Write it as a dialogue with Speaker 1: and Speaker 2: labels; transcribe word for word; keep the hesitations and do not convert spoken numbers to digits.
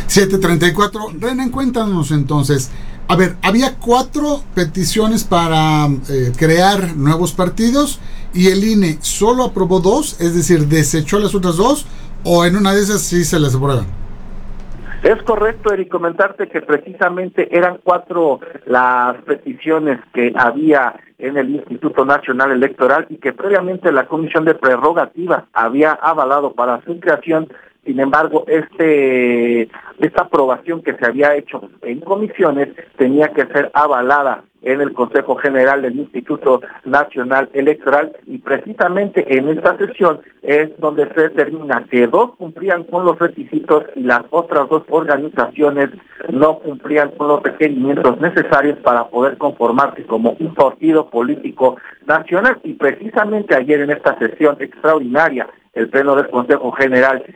Speaker 1: siete treinta y cuatro. Renan, cuéntanos entonces. A ver, había cuatro peticiones para eh, crear nuevos partidos y el I N E solo aprobó dos, es decir, desechó las otras dos, o en una de esas sí se las aprueban.
Speaker 2: Es correcto, Eric, comentarte que precisamente eran cuatro las peticiones que había en el Instituto Nacional Electoral y que previamente la Comisión de Prerrogativas había avalado para su creación. Sin embargo, este esta aprobación que se había hecho en comisiones tenía que ser avalada en el Consejo General del Instituto Nacional Electoral, y precisamente en esta sesión es donde se determina que dos cumplían con los requisitos y las otras dos organizaciones no cumplían con los requerimientos necesarios para poder conformarse como un partido político nacional. Y precisamente ayer en esta sesión extraordinaria, el Pleno del Consejo General